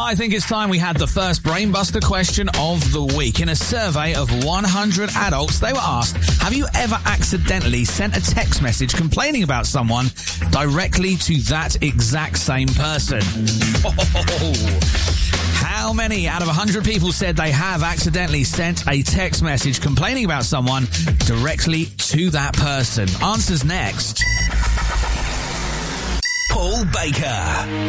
I think it's time we had the first Brainbuster question of the week. In a survey of 100 adults, they were asked, have you ever accidentally sent a text message complaining about someone directly to that exact same person? How many out of 100 people said they have accidentally sent a text message complaining about someone directly to that person? Answers next. Paul Baker.